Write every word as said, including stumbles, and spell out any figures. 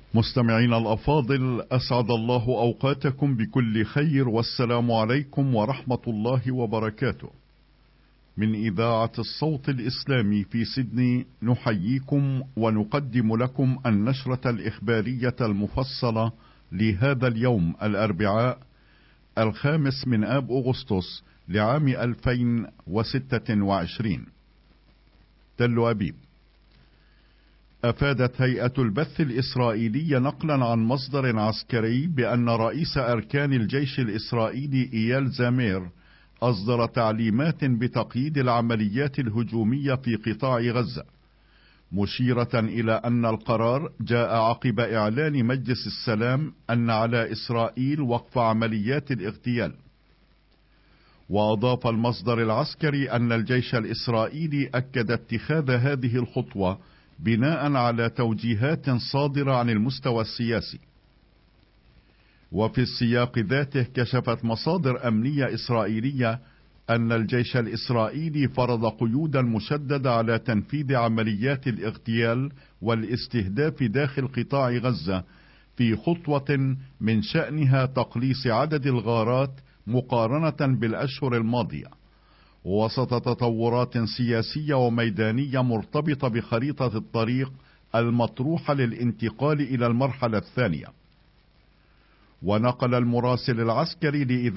مستمعين الأفاضل، أسعد الله أوقاتكم بكل خير، والسلام عليكم ورحمة الله وبركاته. من إذاعة الصوت الإسلامي في سيدني نحييكم ونقدم لكم النشرة الإخبارية المفصلة لهذا اليوم الأربعاء الخامس من آب أغسطس لعام ألفين وستة وعشرين. تل أبيب. أفادت هيئة البث الإسرائيلية نقلا عن مصدر عسكري بأن رئيس أركان الجيش الإسرائيلي إيال زامير أصدر تعليمات بتقييد العمليات الهجومية في قطاع غزة، مشيرة إلى أن القرار جاء عقب إعلان مجلس السلام أن على إسرائيل وقف عمليات الاغتيال. وأضاف المصدر العسكري أن الجيش الإسرائيلي أكد اتخاذ هذه الخطوة بناء على توجيهات صادرة عن المستوى السياسي. وفي السياق ذاته كشفت مصادر أمنية إسرائيلية أن الجيش الإسرائيلي فرض قيودا مشددة على تنفيذ عمليات الاغتيال والاستهداف داخل قطاع غزة في خطوة من شأنها تقليص عدد الغارات مقارنة بالأشهر الماضية، وسط تطورات سياسية وميدانية مرتبطة بخريطة الطريق المطروحة للانتقال إلى المرحلة الثانية. ونقل المراسل العسكري لإذاعة